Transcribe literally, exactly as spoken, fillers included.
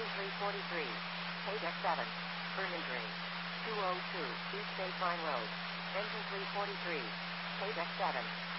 three forty-three. Paydeck seven. Burn-Injury. two oh two. East State Line Road. Engine three forty-three. Paydeck seven.